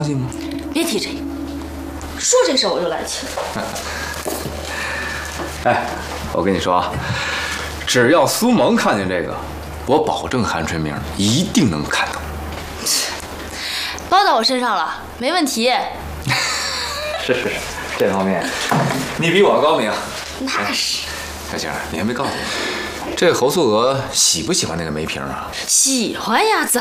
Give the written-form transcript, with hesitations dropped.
信吗？ 别提这个，说这事儿我就来气。 哎，我跟你说啊，只要苏萌看见这个，我保证韩春明一定能看懂。 包到我身上了，没问题。 是，这方面你比我高明。 那是。 小晴，你还没告诉我，这个侯素娥喜不喜欢那个梅萍啊？ 喜欢呀，怎